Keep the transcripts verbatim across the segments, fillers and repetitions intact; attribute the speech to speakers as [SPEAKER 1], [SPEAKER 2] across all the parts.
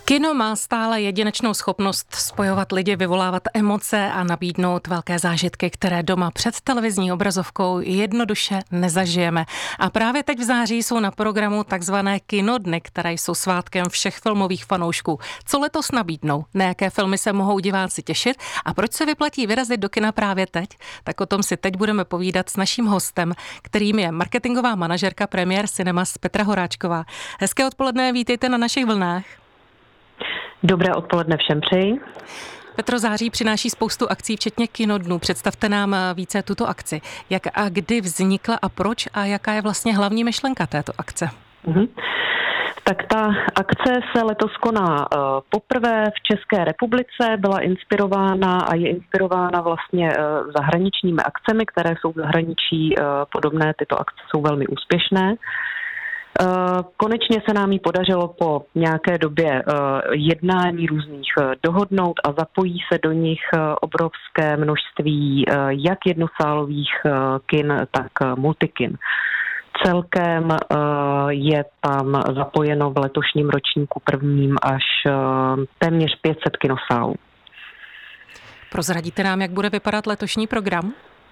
[SPEAKER 1] Kino má stále jedinečnou schopnost spojovat lidi, vyvolávat emoce a nabídnout velké zážitky, které doma před televizní obrazovkou jednoduše nezažijeme. A právě teď v září jsou na programu takzvané kinodny, které jsou svátkem všech filmových fanoušků. Co letos nabídnou? Na jaké filmy se mohou diváci těšit? A proč se vyplatí vyrazit do kina právě teď? Tak o tom si teď budeme povídat s naším hostem, kterým je marketingová manažerka Premier Cinemas Petra Horáčková. Hezké odpoledne, vítejte na našich vlnách.
[SPEAKER 2] Dobré odpoledne všem přeji.
[SPEAKER 1] Petro, září přináší spoustu akcí, včetně kinodnů. Představte nám více tuto akci. Jak a kdy vznikla a proč a jaká je vlastně hlavní myšlenka této akce?
[SPEAKER 2] Mm-hmm. Tak ta akce se letos koná uh, poprvé v České republice, byla inspirována a je inspirována vlastně uh, zahraničními akcemi, které jsou v zahraničí uh, podobné. Tyto akce jsou velmi úspěšné. Konečně se nám jí podařilo po nějaké době jednání různých dohodnout a zapojí se do nich obrovské množství jak jednosálových kin, tak multikin. Celkem je tam zapojeno v letošním ročníku prvním až téměř pět set kinosálů.
[SPEAKER 1] Prozradíte nám, jak bude vypadat letošní program?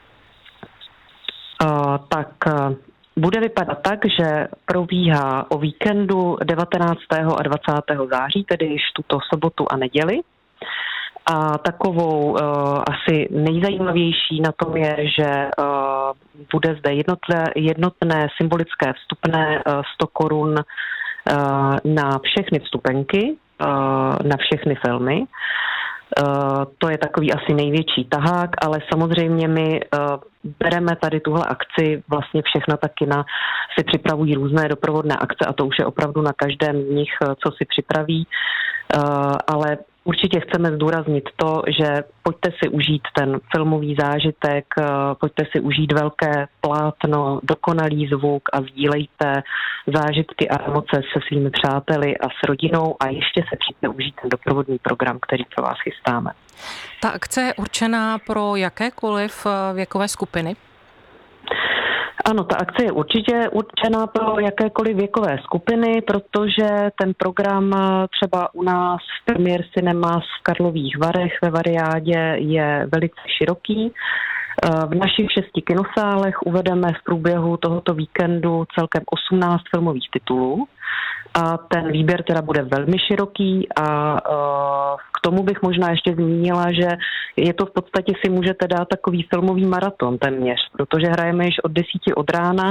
[SPEAKER 2] Tak... Bude vypadat tak, že probíhá o víkendu devatenáctého a dvacátého září, tedy již tuto sobotu a neděli. A takovou uh, asi nejzajímavější na tom je, že uh, bude zde jednotné, jednotné symbolické vstupné uh, sto korun uh, na všechny vstupenky, uh, na všechny filmy. Uh, to je takový asi největší tahák, ale samozřejmě my uh, bereme tady tuhle akci, vlastně všechna ta kina si připravují různé doprovodné akce a to už je opravdu na každém z nich, co si připraví, uh, ale určitě chceme zdůraznit to, že pojďte si užít ten filmový zážitek, uh, pojďte si užít velké plátno, dokonalý zvuk a sdílejte zážitky a emoce se svými přáteli a s rodinou a ještě se přijďte užít ten doprovodný program, který pro vás chystáme.
[SPEAKER 1] Ta akce je určená pro jakékoliv věkové skupiny?
[SPEAKER 2] Ano, ta akce je určitě určená pro jakékoliv věkové skupiny, protože ten program třeba u nás v Premier Cinemas v Karlových Varech ve Variádě je velice široký. V našich šesti kinosálech uvedeme v průběhu tohoto víkendu celkem osmnáct filmových titulů a ten výběr teda bude velmi široký a k tomu bych možná ještě zmínila, že je to v podstatě si můžete dát takový filmový maraton téměř, protože hrajeme již od desíti od rána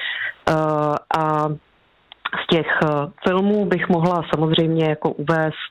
[SPEAKER 2] a z těch filmů bych mohla samozřejmě jako uvést,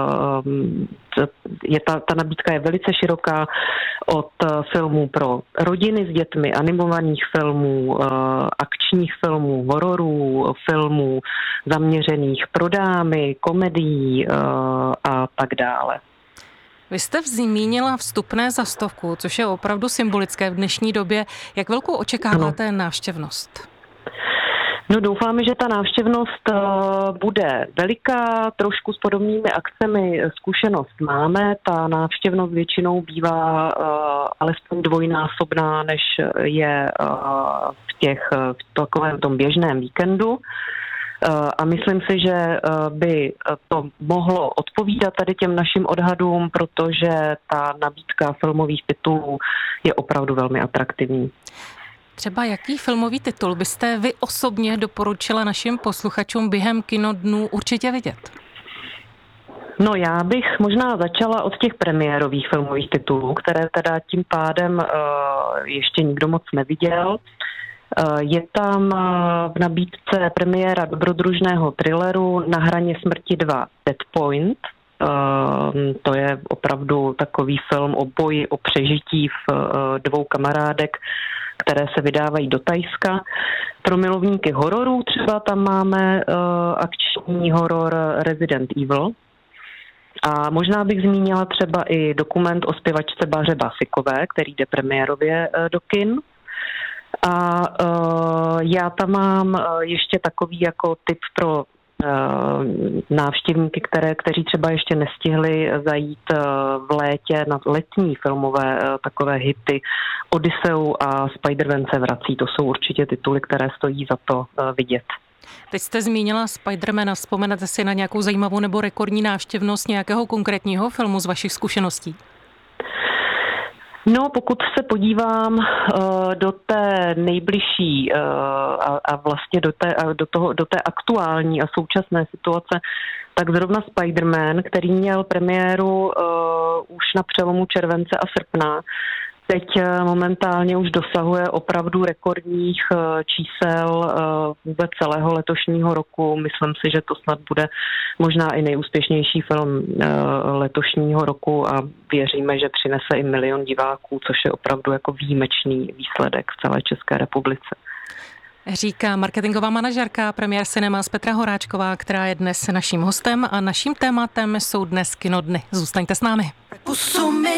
[SPEAKER 2] je ta, ta nabídka je velice široká od filmů pro rodiny s dětmi, animovaných filmů, akčních filmů, hororů, filmů zaměřených pro dámy, komedií a tak dále.
[SPEAKER 1] Vy jste zmínila vstupné za stovku, což je opravdu symbolické v dnešní době. Jak velkou očekáváte ano. návštěvnost?
[SPEAKER 2] No doufáme, že ta návštěvnost uh, bude veliká, trošku s podobnými akcemi zkušenost máme. Ta návštěvnost většinou bývá uh, alespoň dvojnásobná, než je uh, v, těch, v takovém tom běžném víkendu. Uh, a myslím si, že uh, by to mohlo odpovídat tady těm našim odhadům, protože ta nabídka filmových titulů je opravdu velmi atraktivní.
[SPEAKER 1] Třeba jaký filmový titul byste vy osobně doporučila našim posluchačům během kinodnů určitě vidět?
[SPEAKER 2] No já bych možná začala od těch premiérových filmových titulů, které teda tím pádem uh, ještě nikdo moc neviděl. Uh, je tam uh, v nabídce premiéra dobrodružného thrilleru Na hraně smrti dva Dead Point. Uh, to je opravdu takový film o boji, o přežití v uh, dvou kamarádek, které se vydávají do Thajska. Pro milovníky hororů třeba tam máme uh, akční horor Resident Evil. A možná bych zmínila třeba i dokument o zpěvačce Báře Basikové, který jde premiérově uh, do kin. A uh, já tam mám uh, ještě takový jako tip pro návštěvníky, které, kteří třeba ještě nestihli zajít v létě na letní filmové takové hity. Odysseu a Spider-Man se vrací. To jsou určitě tituly, které stojí za to vidět.
[SPEAKER 1] Teď jste zmínila Spidermana. Vzpomenete si na nějakou zajímavou nebo rekordní návštěvnost nějakého konkrétního filmu z vašich zkušeností?
[SPEAKER 2] No, pokud se podívám uh, do té nejbližší uh, a, a vlastně do té, a do, toho, do té aktuální a současné situace, tak zrovna Spider-Man, který měl premiéru uh, už na přelomu července a srpna, teď momentálně už dosahuje opravdu rekordních čísel vůbec celého letošního roku. Myslím si, že to snad bude možná i nejúspěšnější film letošního roku a věříme, že přinese i milion diváků, což je opravdu jako výjimečný výsledek v celé České republice.
[SPEAKER 1] Říká marketingová manažerka Premier Cinemas Petra Horáčková, která je dnes naším hostem a naším tématem jsou dnes kinodny. Zůstaňte s námi.